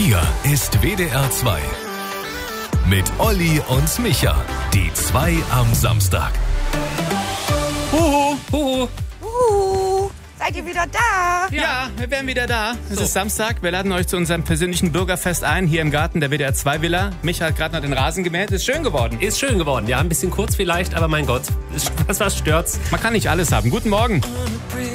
Hier ist WDR 2 mit Olli und Micha. Die 2 am Samstag. Huhu, huhu. Seid ihr wieder da? Ja, wir wären wieder da. Es ist Samstag. Wir laden euch zu unserem persönlichen Bürgerfest ein, hier im Garten der WDR 2 Villa. Micha hat gerade noch den Rasen gemäht. Ist schön geworden. Ist schön geworden, ja, ein bisschen kurz vielleicht, aber mein Gott, was stört's? Man kann nicht alles haben. Guten Morgen.